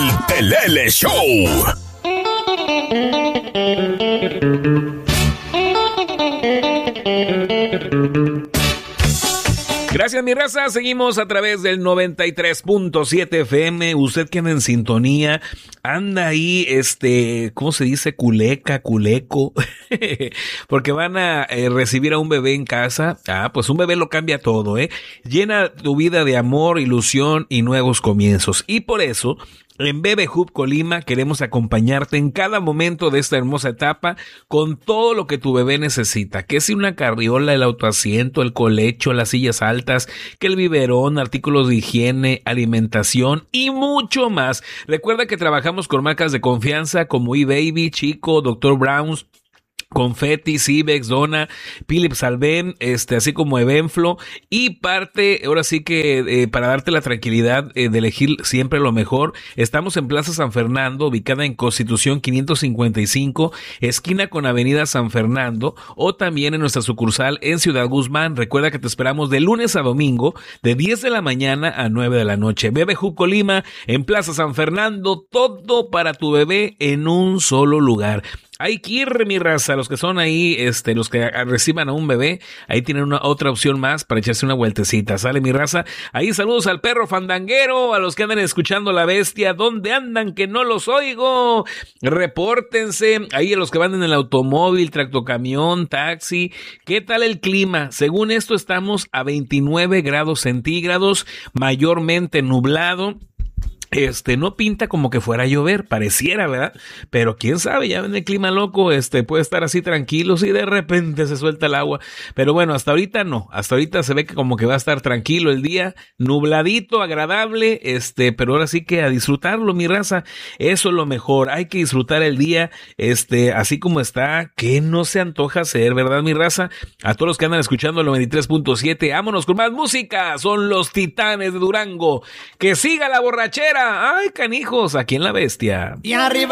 Pelele Show. Gracias, mi raza. Seguimos a través del 93.7 FM. Usted que anda en sintonía, anda ahí, ¿cómo se dice? Culeco. Porque van a recibir a un bebé en casa. Pues un bebé lo cambia todo, Llena tu vida de amor, ilusión y nuevos comienzos. Y por eso, en Bebe Hub Colima queremos acompañarte en cada momento de esta hermosa etapa con todo lo que tu bebé necesita. Que si una carriola, el autoasiento, el colecho, las sillas altas, que el biberón, artículos de higiene, alimentación y mucho más. Recuerda que trabajamos con marcas de confianza como eBaby, Chico, Dr. Brown's, Confetti, Cibex, Dona, Philips Alben, así como Evenflo, y parte, ahora sí que para darte la tranquilidad de elegir siempre lo mejor, estamos en Plaza San Fernando, ubicada en Constitución 555, esquina con Avenida San Fernando, o también en nuestra sucursal en Ciudad Guzmán. Recuerda que te esperamos de lunes a domingo, de 10 de la mañana a 9 de la noche. Bebe Hub Colima, en Plaza San Fernando, todo para tu bebé en un solo lugar. Hay que ir, mi raza, los que son ahí, los que reciban a un bebé, ahí tienen una otra opción más para echarse una vueltecita. Sale, mi raza. Ahí saludos al perro fandanguero, a los que andan escuchando La Bestia. ¿Dónde andan que no los oigo? Repórtense. Ahí a los que van en el automóvil, tractocamión, taxi. ¿Qué tal el clima? Según esto estamos a 29 grados centígrados, mayormente nublado. No pinta como que fuera a llover, pareciera, ¿verdad? Pero quién sabe, ya ven el clima loco, puede estar así tranquilo, si de repente se suelta el agua. Pero bueno, hasta ahorita no, hasta ahorita se ve que como que va a estar tranquilo el día, nubladito, agradable, pero ahora sí que a disfrutarlo, mi raza, eso es lo mejor, hay que disfrutar el día, así como está, que no se antoja hacer, ¿verdad, mi raza? A todos los que andan escuchando el 93.7, vámonos con más música, son los Titanes de Durango, que siga la borrachera. Ay, canijos, aquí en La Bestia. Y arriba